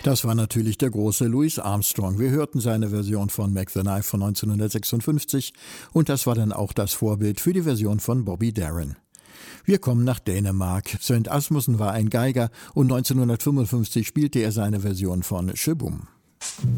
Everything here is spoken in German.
Das war natürlich der große Louis Armstrong. Wir hörten seine Version von Mac the Knife von 1956 und das war dann auch das Vorbild für die Version von Bobby Darin. Wir kommen nach Dänemark. Svend Asmussen war ein Geiger und 1955 spielte er seine Version von Sh-Bom.